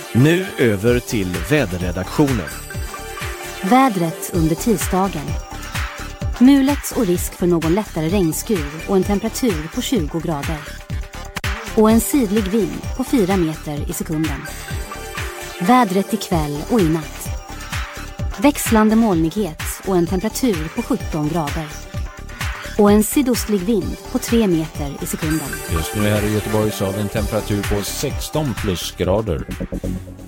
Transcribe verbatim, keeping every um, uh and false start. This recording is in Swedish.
Nu över till väderredaktionen. Vädret under tisdagen. Mulet och risk för någon lättare regnskur och en temperatur på tjugo grader. Och en sidlig vind på fyra meter i sekunden. Vädret ikväll och i natt. Växlande molnighet och en temperatur på sjutton grader. Och en sydostlig vind på tre meter i sekunden. Just nu här i Göteborg så har vi en temperatur på sexton plusgrader.